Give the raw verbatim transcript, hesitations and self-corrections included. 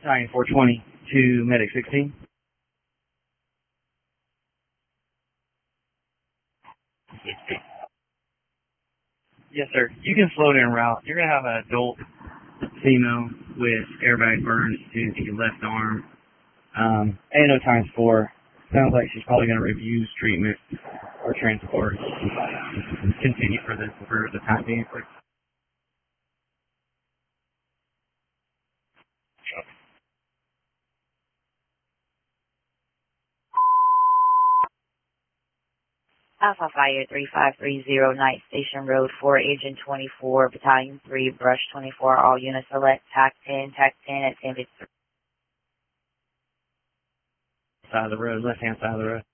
Battalion four twenty to Medic sixteen. Yes, sir. You can float en route. You're going to have an adult female with airbag burns to the left arm. Um, A N O times four. Sounds like she's probably going to refuse treatment or transport. Continue for the, for the time being. Alpha Fire three five three zero, Night Station Road four, Agent twenty-four, Battalion three, Brush twenty-four, all units select, T A C ten, T A C ten at ten fifty-three. Side of the road, left hand side of the road.